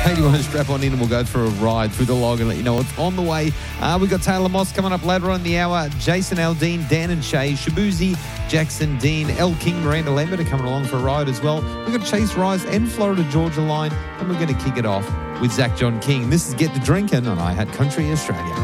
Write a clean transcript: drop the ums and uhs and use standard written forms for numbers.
do you want to strap on in and we'll go for a ride through the log and let you know what's on the way. We've got Taylor Moss coming up later on in the hour. Jason Aldean, Dan and Shay, Shabuzi, Jackson Dean, El King, Miranda Lambert are coming along for a ride as well. We've got Chase Rice and Florida Georgia Line, and we're going to kick it off with Zach John King. This is Get the Drinkin' on iHeart Country Australia.